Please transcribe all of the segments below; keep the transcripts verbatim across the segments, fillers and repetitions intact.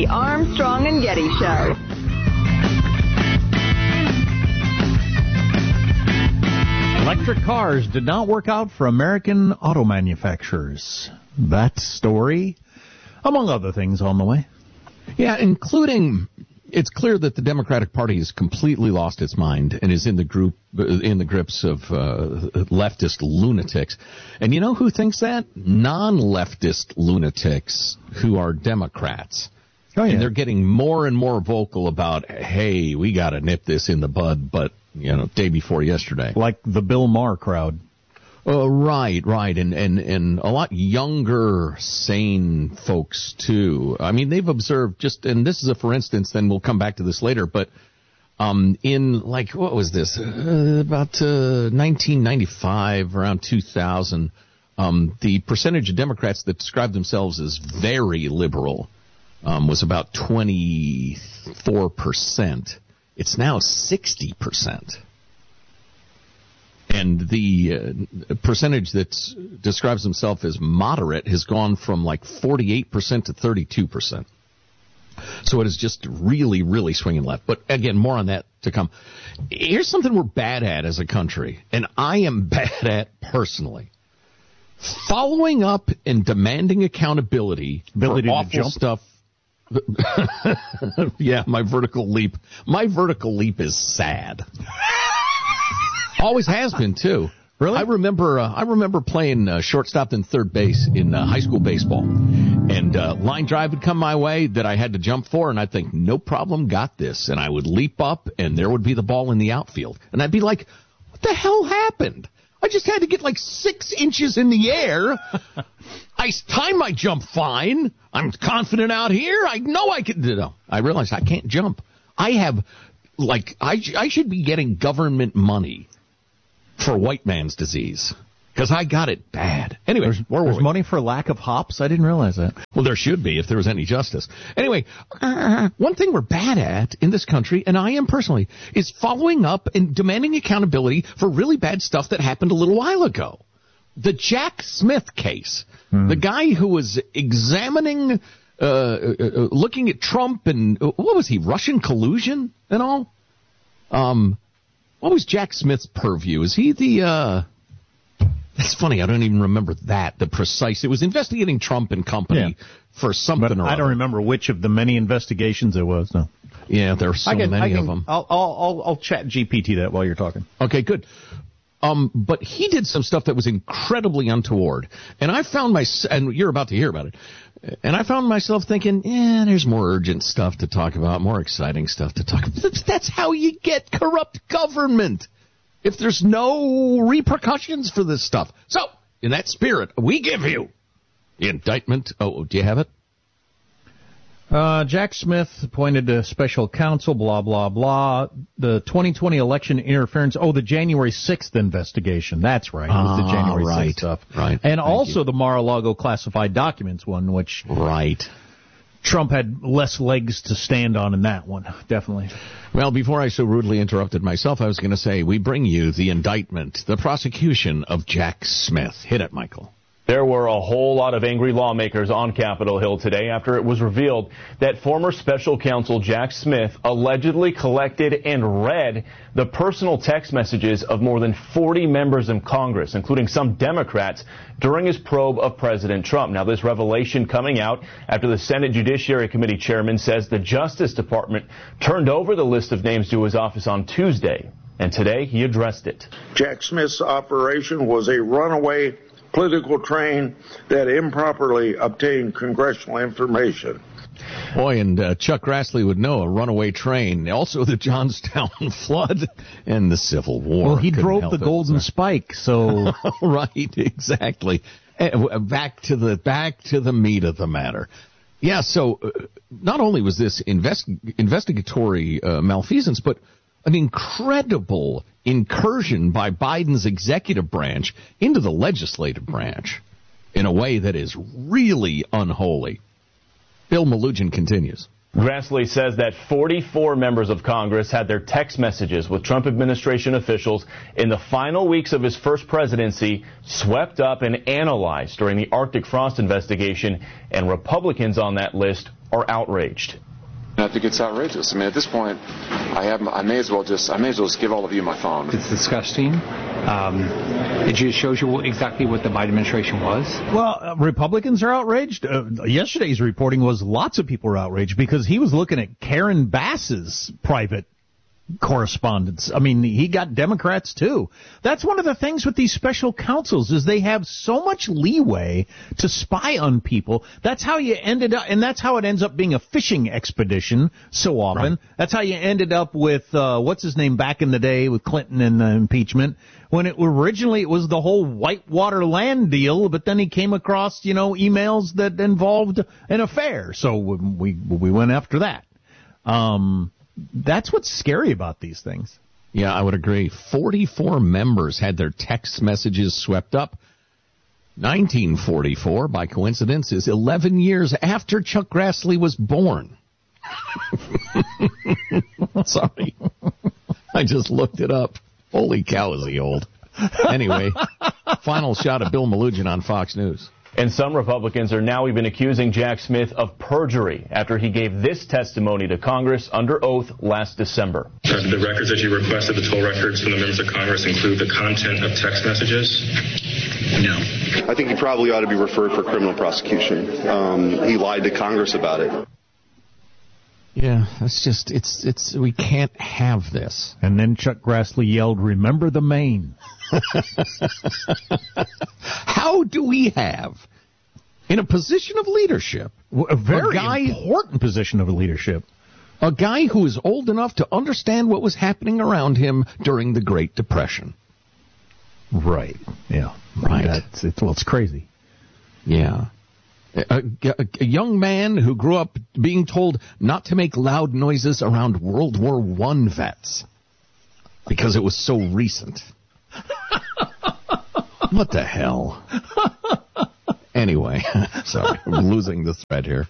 Armstrong and Getty Show. Electric cars did not work out for American auto manufacturers. That story, among other things, on the way. Yeah, including, it's clear that the Democratic Party has completely lost its mind and is in the group, in the grips of uh, leftist lunatics. And you know who thinks that? Non-leftist lunatics who are Democrats. Oh, yeah. And they're getting more and more vocal about, hey, we got to nip this in the bud, but, you know, day before yesterday. Like the Bill Maher crowd. Uh, right, right, and, and, and a lot younger, sane folks, too. I mean, they've observed just, and this is a for instance, then we'll come back to this later, but um, in, like, what was this, uh, about uh, nineteen ninety-five, around two thousand, um, the percentage of Democrats that described themselves as very liberal um, was about twenty-four percent. It's now sixty percent. And the uh, percentage that describes himself as moderate has gone from like forty-eight percent to thirty-two percent. So it is just really, really swinging left. But again, more on that to come. Here's something we're bad at as a country, and I am bad at personally. Following up and demanding accountability Ability for to awful jump. stuff. Yeah, my vertical leap. My vertical leap is sad. Always has been, too. Really? I remember uh, I remember playing uh, shortstop and third base in uh, high school baseball. And uh, line drive would come my way that I had to jump for, and I'd think, no problem, got this. And I would leap up, and there would be the ball in the outfield. And I'd be like, what the hell happened? I just had to get like six inches in the air. I time my jump fine. I'm confident out here. I know I can. No, I realize I can't jump. I have, like, I, I should be getting government money for white man's disease, because I got it bad. Anyway, there's, where were there's we? money for lack of hops? I didn't realize that. Well, there should be if there was any justice. Anyway, uh, one thing we're bad at in this country, and I am personally, is following up and demanding accountability for really bad stuff that happened a little while ago. The Jack Smith case, hmm. the guy who was examining, uh, uh, looking at Trump and, uh, what was he, Russian collusion and all? Um... What was Jack Smith's purview? Is he the, uh, that's funny, I don't even remember that, the precise, it was investigating Trump and company yeah. for something but or I other. don't remember which of the many investigations it was, no. Yeah, there are so I can, many I can, of them. I'll, I'll, I'll, I'll chat G P T that while you're talking. Okay, good. Um, but he did some stuff that was incredibly untoward. And I found my, and you're about to hear about it, and I found myself thinking, yeah, there's more urgent stuff to talk about, more exciting stuff to talk about. That's, that's how you get corrupt government, if there's no repercussions for this stuff. So, in that spirit, we give you the indictment. Oh, do you have it? Uh, Jack Smith appointed to special counsel, blah, blah, blah. The twenty twenty election interference. Oh, the January sixth investigation. That's right. It was the January right. sixth stuff. Right. And Thank also you. the Mar-a-Lago classified documents one, which right. Trump had less legs to stand on in that one. Definitely. Well, before I so rudely interrupted myself, I was going to say, we bring you the indictment, the prosecution of Jack Smith. Hit it, Michael. There were a whole lot of angry lawmakers on Capitol Hill today after it was revealed that former special counsel Jack Smith allegedly collected and read the personal text messages of more than forty members of Congress, including some Democrats, during his probe of President Trump. Now, this revelation coming out after the Senate Judiciary Committee chairman says the Justice Department turned over the list of names to his office on Tuesday, and today he addressed it. Jack Smith's operation was a runaway political train that improperly obtained congressional information. Boy, and uh, Chuck Grassley would know, a runaway train. Also the Johnstown flood and the Civil War. Well, he Couldn't drove help the it, Golden so. Spike, so... Right, exactly. Uh, back to the back to the meat of the matter. Yeah, so uh, not only was this invest- investigatory uh, malfeasance, but an incredible incursion by Biden's executive branch into the legislative branch in a way that is really unholy. Bill Malugin continues. Grassley says that forty-four members of Congress had their text messages with Trump administration officials in the final weeks of his first presidency swept up and analyzed during the Arctic frost investigation, and Republicans on that list are outraged. I think it's outrageous. I mean, at this point, I have I may as well just I may as well just give all of you my phone. It's disgusting. Um, it just shows you exactly what the Biden administration was. Well, uh, Republicans are outraged. Uh, yesterday's reporting was lots of people were outraged because he was looking at Karen Bass's private correspondence. I mean, he got Democrats too. That's one of the things with these special counsels is they have so much leeway to spy on people. That's how you ended up, and that's how it ends up being a fishing expedition so often. Right. That's how you ended up with, uh, what's his name back in the day with Clinton and the impeachment. When it originally it was the whole Whitewater land deal, but then he came across, you know, emails that involved an affair. So we, we went after that. Um, That's what's scary about these things. Yeah, I would agree. forty-four members had their text messages swept up. nineteen forty-four, by coincidence, is eleven years after Chuck Grassley was born. Sorry. I just looked it up. Holy cow, is he old. Anyway, final shot of Bill Melugin on Fox News. And some Republicans are now even accusing Jack Smith of perjury after he gave this testimony to Congress under oath last December. The records that you requested, the toll records from the members of Congress, include the content of text messages? No. I think he probably ought to be referred for criminal prosecution. Um, he lied to Congress about it. Yeah, it's just, it's, it's, we can't have this. And then Chuck Grassley yelled, "Remember the Maine." How do we have, in a position of leadership, a very a guy, important position of leadership, a guy who is old enough to understand what was happening around him during the Great Depression? Right. Yeah. Right. That's, it's, well, it's crazy. Yeah. A, a, a young man who grew up being told not to make loud noises around World War One vets because it was so recent. What the hell? Anyway, sorry, I'm losing the thread here.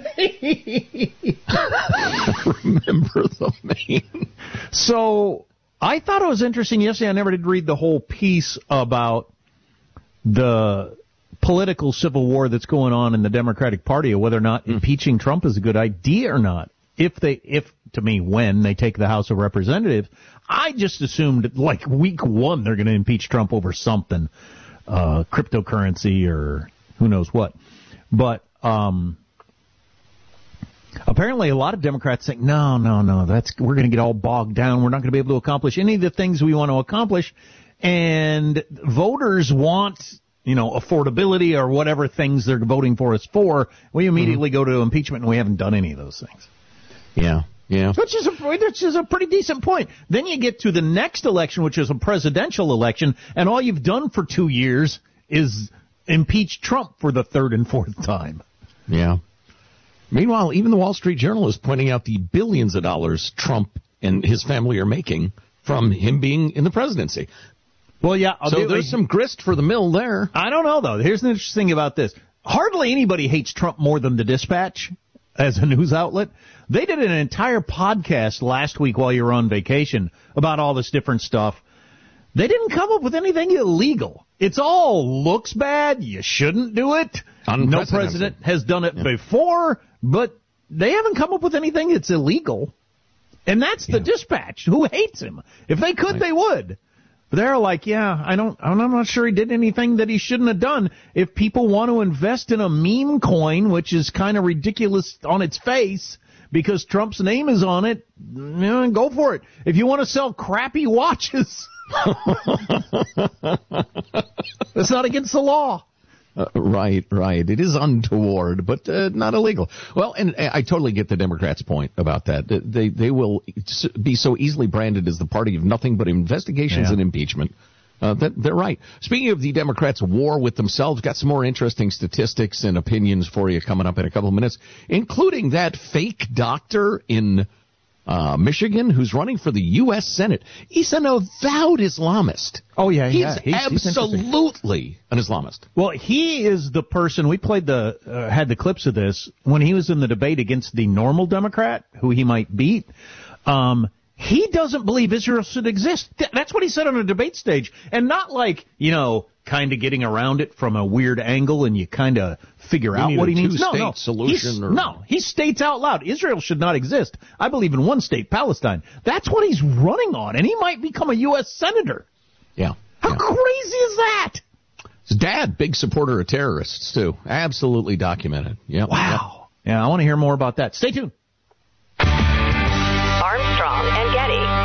Remember the Maine. So I thought it was interesting yesterday. I never did read the whole piece about the political civil war that's going on in the Democratic Party, or whether or not mm. impeaching Trump is a good idea or not. If they, if to me, when they take the House of Representatives, I just assumed like week one they're going to impeach Trump over something, uh, cryptocurrency or who knows what. But um, apparently, a lot of Democrats think, no, no, no, that's we're going to get all bogged down. We're not going to be able to accomplish any of the things we want to accomplish, and voters want, you know, affordability or whatever things they're voting for us for. We immediately mm-hmm. go to impeachment, and we haven't done any of those things. Yeah, yeah. Which is a which is a pretty decent point. Then you get to the next election, which is a presidential election, and all you've done for two years is impeach Trump for the third and fourth time. Yeah. Meanwhile, even the Wall Street Journal is pointing out the billions of dollars Trump and his family are making from him being in the presidency. Well, yeah. I'll so do, there's some grist for the mill there. I don't know, though. Here's the interesting thing about this. Hardly anybody hates Trump more than the Dispatch as a news outlet. They did an entire podcast last week while you were on vacation about all this different stuff. They didn't come up with anything illegal. It's all looks bad. You shouldn't do it. No president has done it yeah. before, but they haven't come up with anything that's illegal. And that's the yeah. Dispatch, who hates him. If they could, right. they would. But they're like, yeah, I don't, I'm not sure he did anything that he shouldn't have done. If people want to invest in a meme coin, which is kind of ridiculous on its face, because Trump's name is on it, you know, go for it. If you want to sell crappy watches, that's not against the law. Uh, right, right. It is untoward, but uh, not illegal. Well, and I totally get the Democrats' point about that. They they will be so easily branded as the party of nothing but investigations yeah. and impeachment. Uh, that they're right. Speaking of the Democrats' war with themselves, got some more interesting statistics and opinions for you coming up in a couple of minutes, including that fake doctor in uh, Michigan, who's running for the U S Senate. He's an avowed Islamist. Oh, yeah, he's yeah. He's, absolutely he's an Islamist. Well, he is the person, we played the, uh, had the clips of this, when he was in the debate against the normal Democrat, who he might beat. Um, he doesn't believe Israel should exist. Th- that's what he said on a debate stage. And not like, you know, kind of getting around it from a weird angle and you kind of figure we out what he means. No, no. Solution or... No, he states out loud, Israel should not exist. I believe in one state, Palestine. That's what he's running on, and he might become a U S senator. Yeah. How yeah. crazy is that? His dad, big supporter of terrorists, too. Absolutely documented. Yeah. Wow. Yep. Yeah, I want to hear more about that. Stay tuned. Armstrong and Getty.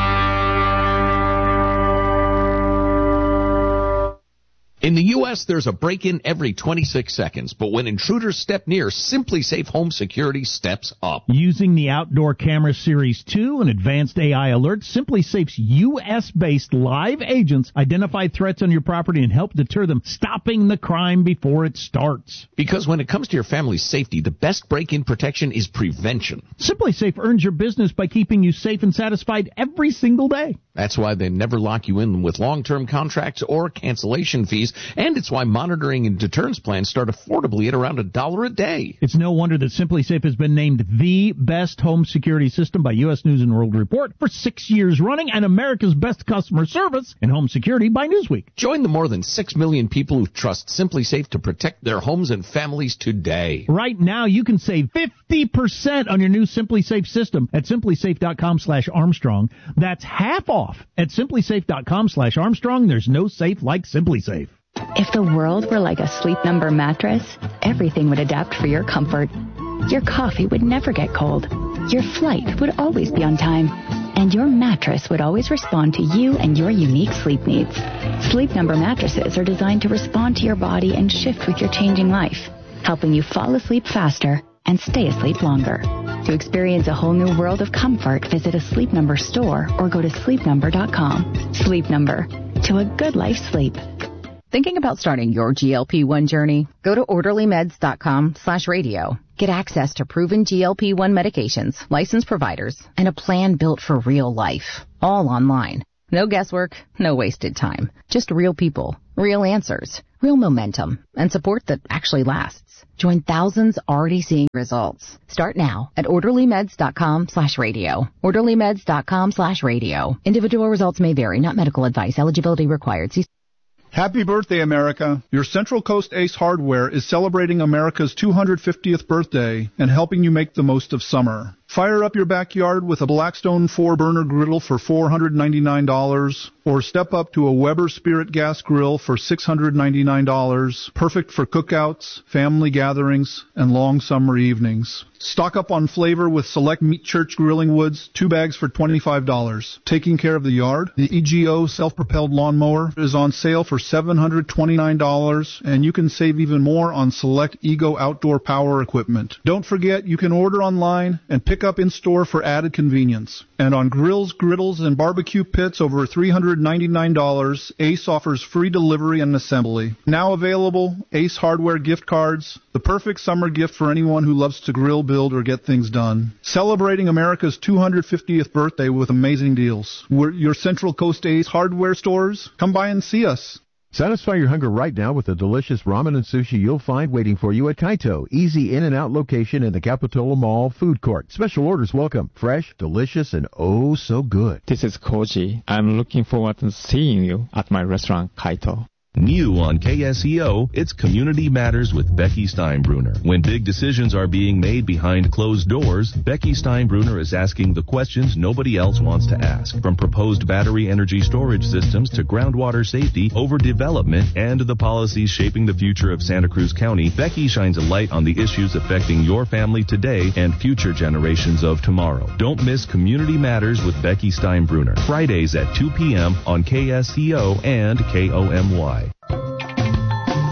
In the U S, there's a break-in every twenty-six seconds, but when intruders step near, SimpliSafe Home Security steps up. Using the Outdoor Camera Series two and advanced A I alerts, SimpliSafe's U S-based live agents identify threats on your property and help deter them, stopping the crime before it starts. Because when it comes to your family's safety, the best break-in protection is prevention. SimpliSafe earns your business by keeping you safe and satisfied every single day. That's why they never lock you in with long-term contracts or cancellation fees, and it's why monitoring and deterrence plans start affordably at around a dollar a day. It's no wonder that SimpliSafe has been named the best home security system by U S News and World Report for six years running, and America's best customer service in home security by Newsweek. Join the more than six million people who trust SimpliSafe to protect their homes and families today. Right now, you can save fifty percent on your new SimpliSafe system at SimpliSafe.com slash Armstrong. That's half off at SimpliSafe.com slash Armstrong. There's no safe like SimpliSafe. If the world were like a Sleep Number mattress, everything would adapt for your comfort. Your coffee would never get cold. Your flight would always be on time. And your mattress would always respond to you and your unique sleep needs. Sleep Number mattresses are designed to respond to your body and shift with your changing life, helping you fall asleep faster and stay asleep longer. To experience a whole new world of comfort, visit a Sleep Number store or go to sleep number dot com. Sleep Number. To a good life sleep. Thinking about starting your G L P one journey? Go to orderly meds dot com slash radio. Get access to proven G L P one medications, licensed providers, and a plan built for real life. All online. No guesswork, no wasted time. Just real people, real answers, real momentum, and support that actually lasts. Join thousands already seeing results. Start now at orderly meds dot com slash radio. orderly meds dot com slash radio. Individual results may vary, not medical advice. Eligibility required. See Happy birthday, America. Your Central Coast Ace Hardware is celebrating America's two hundred fiftieth birthday and helping you make the most of summer. Fire up your backyard with a Blackstone four-burner griddle for four hundred ninety-nine dollars, or step up to a Weber Spirit Gas Grill for six hundred ninety-nine dollars, perfect for cookouts, family gatherings, and long summer evenings. Stock up on flavor with select Meat Church grilling woods, two bags for twenty-five dollars. Taking care of the yard? The E G O self-propelled lawnmower is on sale for seven hundred twenty-nine dollars, and you can save even more on select Ego outdoor power equipment. Don't forget, you can order online and pick up in-store for added convenience. And on grills, griddles, and barbecue pits over three hundred ninety-nine dollars, Ace offers free delivery and assembly. Now available, Ace Hardware gift cards, the perfect summer gift for anyone who loves to grill, build, or get things done. Celebrating America's two hundred fiftieth birthday with amazing deals. We're your Central Coast Ace Hardware stores. Come by and see us. Satisfy your hunger right now with the delicious ramen and sushi you'll find waiting for you at Kaito. Easy in and out location in the Capitola Mall food court. Special orders welcome. Fresh, delicious, and oh so good. This is Koji. I'm looking forward to seeing you at my restaurant, Kaito. New on K S E O, it's Community Matters with Becky Steinbruner. When big decisions are being made behind closed doors, Becky Steinbruner is asking the questions nobody else wants to ask. From proposed battery energy storage systems to groundwater safety, overdevelopment, and the policies shaping the future of Santa Cruz County, Becky shines a light on the issues affecting your family today and future generations of tomorrow. Don't miss Community Matters with Becky Steinbruner, Fridays at two p.m. on K S E O and K O M Y.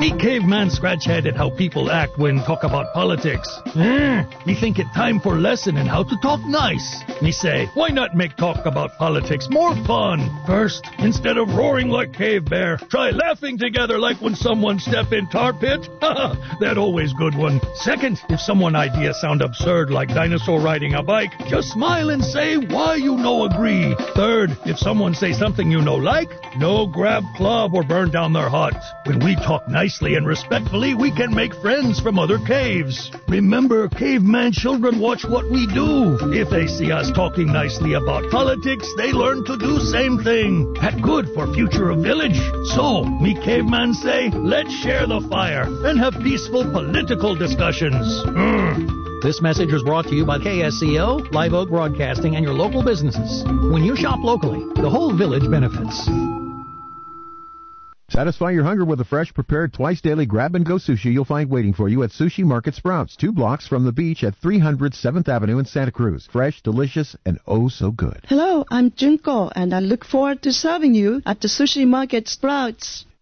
Me caveman scratch head at how people act when talk about politics. Mm, me think it time for lesson in how to talk nice. Me say, why not make talk about politics more fun? First, instead of roaring like Cave Bear, try laughing together like when someone step in tar pit. That always good one. Second, if someone idea sound absurd like dinosaur riding a bike, just smile and say why you no agree. Third, if someone say something you no like, no grab club or burn down their hut. When we talk nicely and respectfully, we can make friends from other caves. Remember, caveman children watch what we do. If they see us talking nicely about politics, they learn to do same thing. That good for future of village. So, me caveman say, let's share the fire and have peaceful political discussions. Mm. This message was brought to you by K S C O, Live Oak Broadcasting, and your local businesses. When you shop locally, the whole village benefits. Satisfy your hunger with the fresh, prepared, twice-daily grab-and-go sushi you'll find waiting for you at Sushi Market Sprouts, two blocks from the beach at three hundred seventh Avenue in Santa Cruz. Fresh, delicious, and oh so good. Hello, I'm Junko, and I look forward to serving you at the Sushi Market Sprouts.